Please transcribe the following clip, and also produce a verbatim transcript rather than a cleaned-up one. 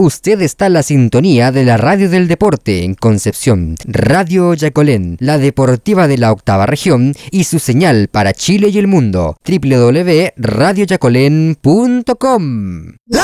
Usted está en la sintonía de la Radio del Deporte en Concepción, Radio Yacolén, la deportiva de la octava región y su señal para Chile y el mundo, doble u doble u doble u punto radio yacolén punto com.